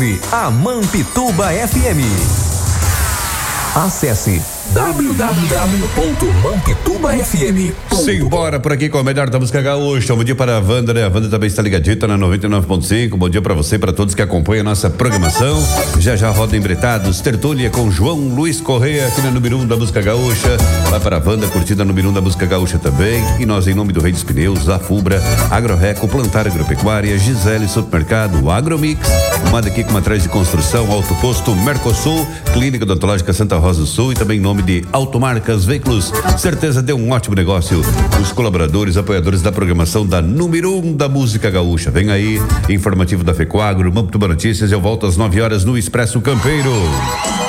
A Mampituba FM. Acesse www.mampitubafm.com. Simbora por aqui com a melhor da música gaúcha. Bom dia para a Wanda, né? A Wanda também está ligadita na 99.5. Bom dia para você, para todos que acompanham a nossa programação. Já roda embretados, tertúlia com João Luiz Correia, aqui na número 1 da música gaúcha. Vai para a Wanda, curtida número 1 da música gaúcha também. E nós, em nome do Rei dos Pneus, a Fubra, Agroreco, Plantar Agropecuária, Gisele Supermercado, Agromix, manda aqui com atrás de construção, Alto Posto, Mercosul, Clínica Odontológica Santa Rosa do Sul e também em nome de Automarcas Veículos. Certeza deu um ótimo negócio. Os colaboradores, apoiadores da programação da número 1 da música gaúcha. Vem aí, informativo da Fecoagro, Mampituba Notícias. Eu volto às 9 horas no Expresso Campeiro.